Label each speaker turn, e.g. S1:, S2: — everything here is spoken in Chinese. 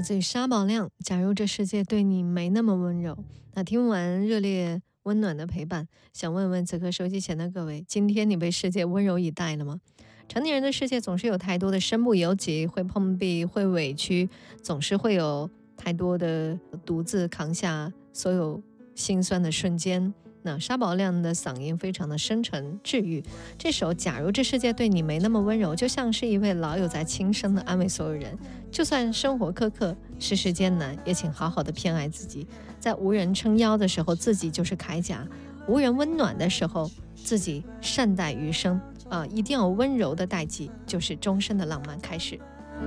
S1: 自于沙宝亮。假如这世界对你没那么温柔。那听完热烈温暖的陪伴，想问问此刻手机前的各位，今天你被世界温柔以待了吗？成年人的世界总是有太多的身不由己，会碰壁，会委屈，总是会有太多的独自扛下所有心酸的瞬间。那沙宝亮的嗓音非常的深沉治愈，这首假如这世界对你没那么温柔，就像是一位老友在轻声的安慰所有人，就算生活苛刻，世事艰难，也请好好的偏爱自己，在无人撑腰的时候，自己就是铠甲；无人温暖的时候，自己善待余生。一定要温柔的代际，就是终身的浪漫开始。